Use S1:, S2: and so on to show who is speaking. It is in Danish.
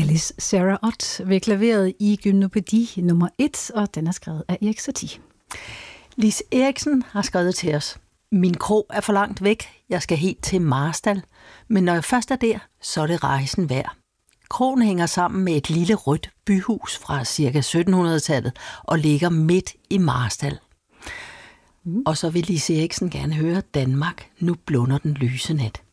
S1: Alice Sarah Ott ved klaveret i Gymnopædi nummer 1, og den er skrevet af Erik Satie.
S2: Lis Eriksen har skrevet til os: Min krog er for langt væk, jeg skal helt til Marstal, men når jeg først er der, så er det rejsen værd. Krogen hænger sammen med et lille rødt byhus fra ca. 1700-tallet og ligger midt i Marstal. Og så vil Lis Eriksen gerne høre Danmark, nu blunder den lyse nat.